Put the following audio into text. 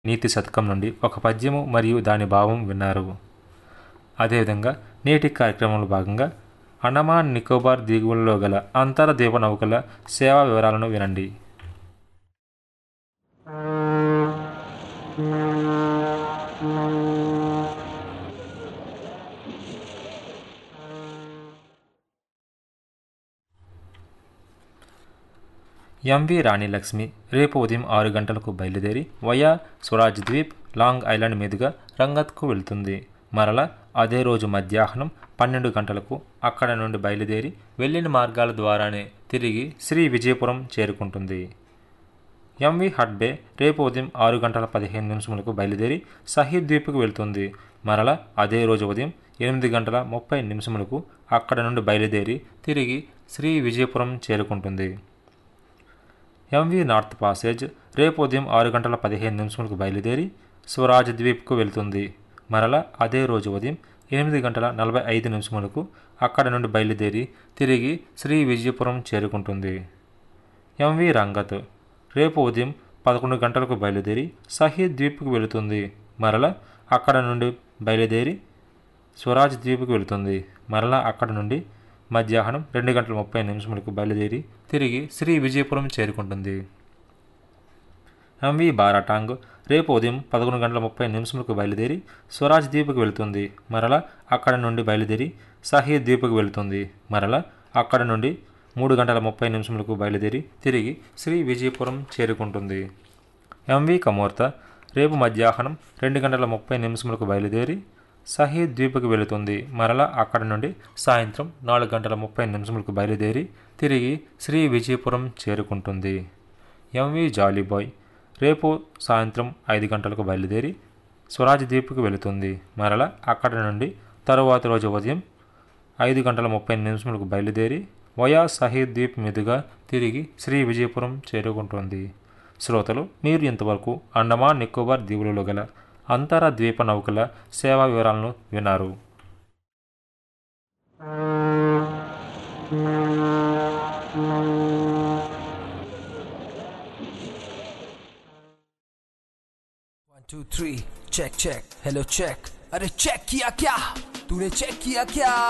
నీతి శతకం నుండి ఒక పద్యము మరియు దాని భావం విన్నారు. అదేవిధంగా నేటి కార్యక్రమంలో భాగంగా అండమాన్ నికోబార్ దీవుల్లో గల అంతర ద్వీప నౌకల సేవా వివరాలను వినండి. ఎంవి రాణి లక్ష్మి రేపు ఉదయం 6 గంటలకు బయలుదేరి via Swaraj Dweep long island మీదుగా రంగత్కు వెళ్తుంది. మరలా అదే రోజు మధ్యాహ్నం 12 గంటలకు అక్కడ నుండి బయలుదేరి వెళ్ళిన మార్గాల ద్వారానే తిరిగి శ్రీ విజయపురం చేరుకుంటుంది. ఎంవి హట్ బే రేపు ఉదయం 6 గంటల 15 నిమిషములకు బయలుదేరి సహీద్ ద్వీప్కు వెళ్తుంది. మరలా అదే రోజు ఉదయం 8 గంటల 30 నిమిషములకు అక్కడ నుండి బయలుదేరి తిరిగి శ్రీ విజయపురం చేరుకుంటుంది. ఎంవి నార్త్ పాసేజ్ రేపు ఉదయం 6 గంటల 15 నిమిషములకు బయలుదేరి స్వరాజ్ ద్వీప్కు వెళ్తుంది. మరలా అదే రోజు ఉదయం 8 గంటల 45 నిమిషములకు అక్కడ నుండి బయలుదేరి తిరిగి శ్రీ విజయపురం చేరుకుంటుంది. ఎంవి రంగత్ రేపు ఉదయం 11 గంటలకు బయలుదేరి సహీద్ ద్వీప్కు వెళుతుంది. మరలా అక్కడ నుండి బయలుదేరి స్వరాజ్ ద్వీప్కు వెళుతుంది. మరలా అక్కడ నుండి మధ్యాహ్నం 2 గంటల 30 నిమిషములకు బయలుదేరి తిరిగి శ్రీ విజయపురం చేరుకుంటుంది. ఎంవి బారాటాంగ్ రేపు ఉదయం 11 గంటల 30 నిమిషములకు బయలుదేరి స్వరాజ్ ద్వీప్కు వెళుతుంది. మరలా అక్కడ నుండి బయలుదేరి సహీద్ ద్వీప్కు వెళుతుంది. మరలా అక్కడ నుండి 3 గంటల 30 నిమిషములకు బయలుదేరి తిరిగి శ్రీ విజయపురం చేరుకుంటుంది. ఎంవి కమోర్తా రేపు మధ్యాహ్నం 2 గంటల 30 నిమిషములకు బయలుదేరి సహీద్ ద్వీప్కు వెళుతుంది. మరలా అక్కడ నుండి సాయంత్రం 4 గంటల 30 నిమిషములకు బయలుదేరి తిరిగి శ్రీ విజయపురం చేరుకుంటుంది. ఎంవి జాలీబాయ్ రేపు సాయంత్రం 5 గంటలకు బయలుదేరి స్వరాజ్ ద్వీప్కు వెళుతుంది. మరలా అక్కడ నుండి తరువాత రోజు ఉదయం 5 గంటల 30 నిమిషములకు బయలుదేరి వయా సహీద్ ద్వీప్ మీదుగా తిరిగి శ్రీ విజయపురం చేరుకుంటుంది. శ్రోతలు, మీరు ఇంతవరకు అండమాన్ నికోబార్ దీవులలో గల అంతర ద్వీప నౌకల సేవా వివరాలను విన్నారు. One, two, three, check check, hello check. अरे चेक किया क्या? तूने चेक किया क्या?